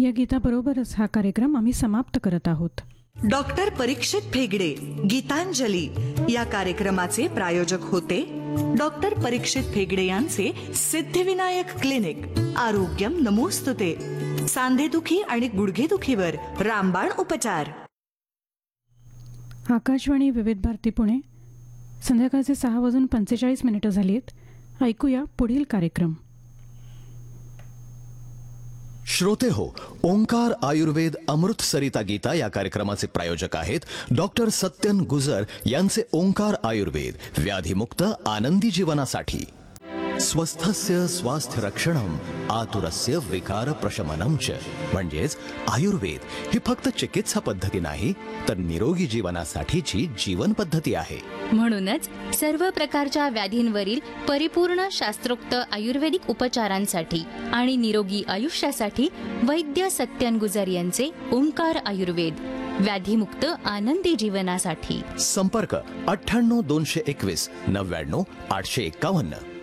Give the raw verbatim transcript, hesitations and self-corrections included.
या गीताबरोबरच हा कार्यक्रम आम्ही समाप्त करत आहोत. डॉक्टर परीक्षित भेगडे गीतांजली या कार्यक्रमाचे प्रायोजक होते डॉक्टर परीक्षित भेगडे यांचे सिद्धिविनायक क्लिनिक. आरोग्यम नमोस्तुते. सांधेदुखी आणि गुडघेदुखीवर रामबाण उपचार. आकाशवाणी विविध भारती पुणे. संध्याकाळचे सहा वाजून पंचेचाळीस मिनिटं झाली आहेत. ऐकूया पुढील कार्यक्रम. श्रोते हो, ओंकार आयुर्वेद अमृत सरिता गीता या कार्यक्रमाचे प्रायोजक आहेत डॉक्टर सत्यन गुजर यांचे ओंकार आयुर्वेद. व्याधीमुक्त आनंदी जीवनासाठी. स्वस्थस्य स्वास्थ्य रक्षणम आतुरस्य विकार प्रशमनम च. म्हणजेच आयुर्वेद ही फक्त चिकित्सा पद्धती नाही, तर निरोगी जीवनासाठीची जीवन पद्धती आहे. म्हणूनच सर्व प्रकारच्या व्याधींवरील परिपूर्ण शास्त्रोक्त आयुर्वेदिक उपचारांसाठी आणि निरोगी आयुष्यासाठी वैद्य सत्यन गुजर यांचे ओंकार आयुर्वेद. व्याधीमुक्त आनंदी जीवनासाठी. संपर्क अठ्ठ्याण्णव दोनशे एकवीस नव्याण्णव आठशे एक्कावन्न.